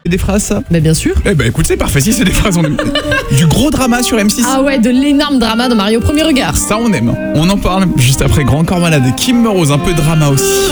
Des phrases, ça? Bah bien sûr. Eh ben écoute, c'est parfait, si c'est des phrases, on aime. Du gros drama sur M6. Ah ouais, de l'énorme drama dans Marie au premier regard. Ça, on aime. On en parle juste après Grand Corps Malade et Kim Rose, un peu de drama aussi.